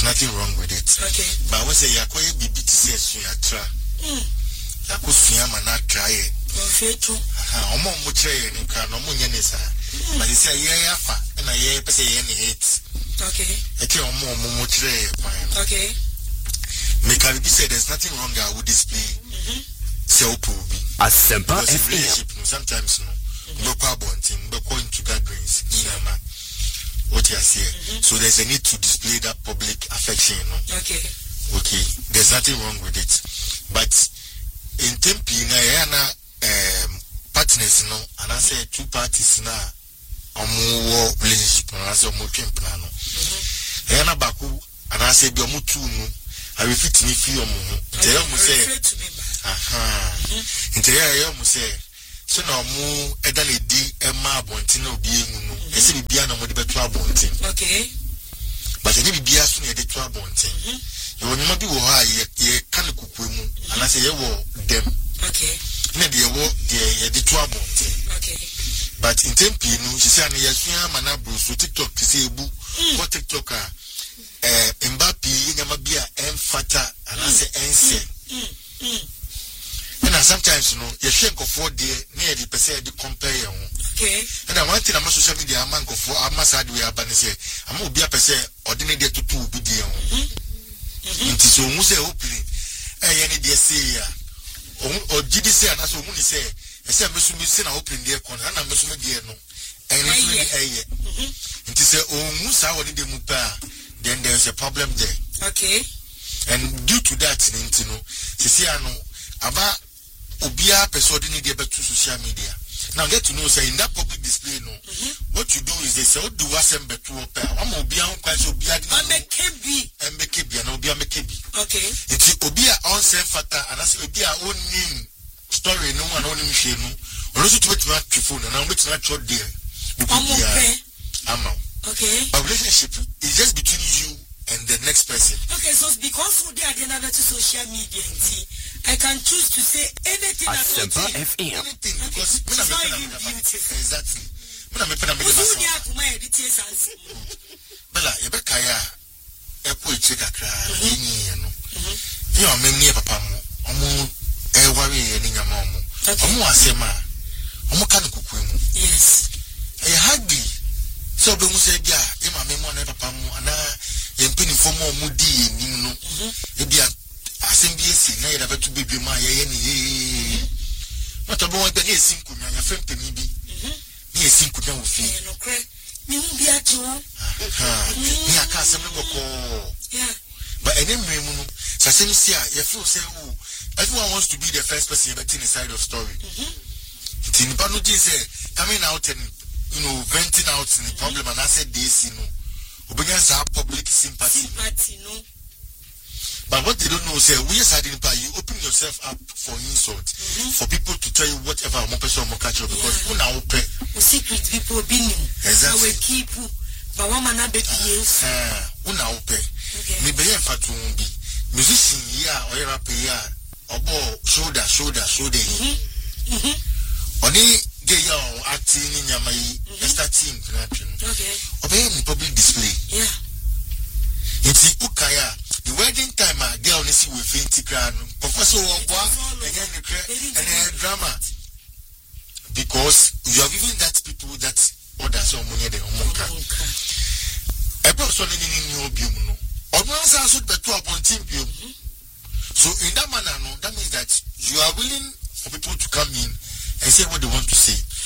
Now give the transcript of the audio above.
nothing wrong with it. Okay. But when say yakoye bibi to say suya yako suya mana try it. Omo mo kire ni ka no mo nye ne sa. But you say ye afa na ye pese ye ni hate. Okay. Eke omo mo kire fine. Okay. Make I be say there's nothing wrong with display. Say opo bi. Asempa relationship sometimes no. Mbekwa bontin, mbekwa into gatherings. What you say. So there's a need to display that public affection, no? Okay. Okay. There's nothing wrong with it. But in Tempi, na partners, no, and I say two parties na omo relationship, and I say omo twempna no. Yana baku, and I say bi omo two no. I will fit me feel omo. Tell you say. Tell you say. So now mu edale di ema abontin na obi enu no ese bibia na mo de beto abontin. Okay. But any bibia so na de to abontin. You only be wo ha ye kan kuku mu ana say ye wo dem. Okay. Na de ye wo de to abontin. Okay. But in tempi no she say na ye sua mana bro so TikTok say ebu. What TikTok Mbappé nyama bia emfata ana say ense. And sometimes, you know, you shake of 4 days, near the percent to compare. Okay. And I want to know social media, a man go for a massage. We are banning. I'm going to be a percent ordinary to 2 billion. It is almost a opening. Any day say, or GDC, and as a woman say, I say, I'm missing an opening there, and I'm missing again. And it is a Musa or the Mupa, then there's a problem there. Okay. And due to that, you know, Siciano, about Obia person need to to social media. Now get to know say in that public display no. What you do is they say do assemble to open. I'm Obia on quite Obia make and Obia make okay. It's Obia on self fata and as Obia own name story no one on him share no. Also to make your phone and I'm not short there. Okay. A relationship is just between you and the next person. Okay, so because we are another social media, I can choose to say anything. Anything because exactly. Bella, Ebekaya, Epo Chekakra, you are many papa, Omo, worry any yamomo, Omo Asema, Omo Kanuku. Yes, a huggy. So, Bemusebia, Emma Memo, never pamu, and I am pinning for more moody, you know, maybe assembly, nay, never to be my any. What about the Sinku, and your friend Penibi? Yes, Sinku, no fear, no crack. Me be at you. Me a castle, yeah. But any moon, Sasemisia, your fool say, oh, everyone wants to be the first person in the side of story. Tin Panuji say, coming out and you know, venting out in the problem, and I said this, you know, Obedience our public sympathy, no. But what they don't know is we are siding by you open yourself up for insult, for people to tell you whatever more person more catch you because who now open secret people being exactly keep but one man be yes who now open me be here for to be musician here or rapper here or shoulder oni get your acting in your starting okay obey in public display yeah it's ukaya the wedding time a girl nisi we fainty crown professor and drama because you have even that people that order so money the omonka e person ni new biom no almost also beto upon team biom so in that manner no that means that you are willing for people to come in and say what they want to say